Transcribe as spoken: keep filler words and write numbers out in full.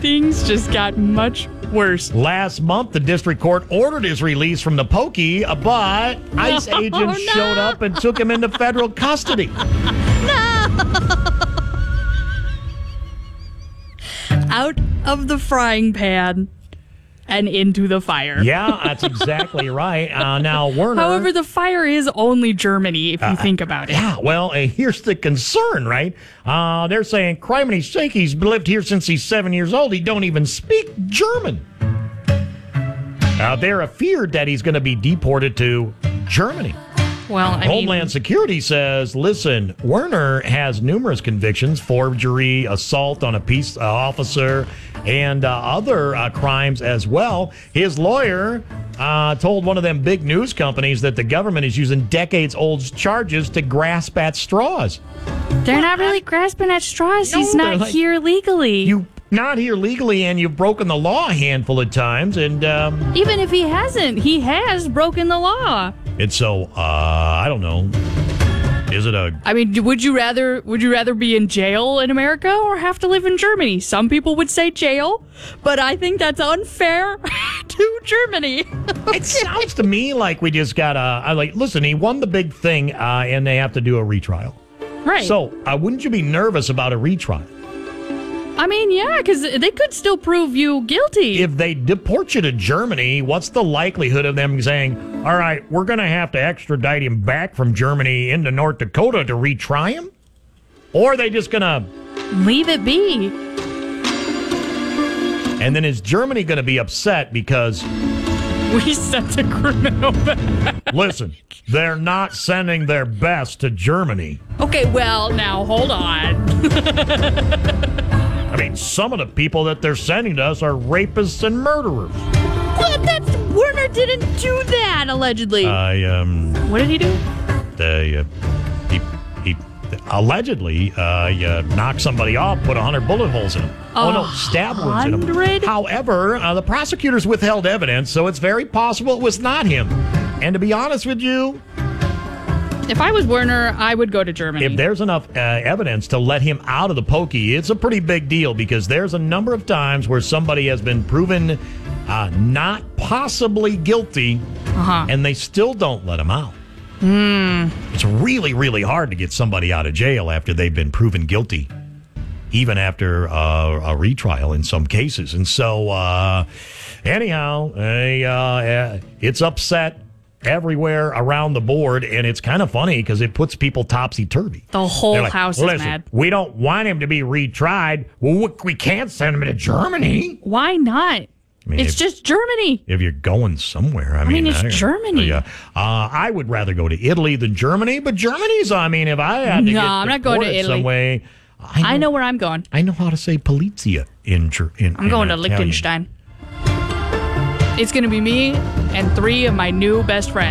things just got much worse. Last month, the district court ordered his release from the Pokey, but ICE No, agents no. showed up and took him into federal custody. Out of the frying pan and into the fire. Yeah, that's exactly right. Uh, now, Werner... However, the fire is only Germany, if you Uh, think about it. Yeah, well, uh, here's the concern, right? Uh, they're saying, criminy sake, he's lived here since he's seven years old. He don't even speak German. Uh, they're afeared that he's going to be deported to Germany. Well, I Homeland mean, Security says, listen, Werner has numerous convictions, forgery, assault on a peace uh, officer, and uh, other uh, crimes as well. His lawyer uh, told one of them big news companies that the government is using decades-old charges to grasp at straws. they're not really grasping at straws. No, He's they're not like- here legally. You not here legally, and you've broken the law a handful of times, and um, Even if he hasn't, he has broken the law. and so uh, I don't know. Is it a I mean, would you rather would you rather be in jail in America or have to live in Germany? Some people would say jail, but I think that's unfair to Germany. It sounds to me like we just got a. Like, listen, he won the big thing, uh, and they have to do a retrial. Right. So, uh, wouldn't you be nervous about a retrial? I mean, yeah, because they could still prove you guilty. If they deport you to Germany, what's the likelihood of them saying, all right, we're going to have to extradite him back from Germany into North Dakota to retry him? Or are they just going to... Leave it be. And then is Germany going to be upset because... We sent a criminal back. Listen, they're not sending their best to Germany. Okay, well, now, hold on. I mean, some of the people that they're sending to us are rapists and murderers. Well, that's... Werner didn't do that, allegedly. I, um... What did he do? They, uh, he, he allegedly uh, uh, knocked somebody off, put one hundred bullet holes in him. Oh, no, stab wounds in him. hundred? However, uh, the prosecutors withheld evidence, so it's very possible it was not him. And to be honest with you, If I was Werner, I would go to Germany. if there's enough uh, evidence to let him out of the Pokey, it's a pretty big deal because there's a number of times where somebody has been proven uh, not possibly guilty, uh-huh. and they still don't let him out. Mm. It's really, really hard to get somebody out of jail after they've been proven guilty, even after uh, a retrial in some cases. And so, uh, anyhow, uh, uh, it's upset everywhere around the board, and it's kind of funny because it puts people topsy-turvy. The whole They're like, house is listen, mad. we don't want him to be retried. Well, we can't send him to Germany. Why not? I mean, it's if- just Germany. If you're going somewhere, I, mean, it's Germany. Yeah, uh, I would rather go to Italy than Germany, but Germany's. I mean, if I had to No, get I'm not going to deported Italy. some way, I know, I know where I'm going. I know how to say Polizia in Ger- in. I'm in going to Italian. Liechtenstein. It's going to be me and three of my new best friends.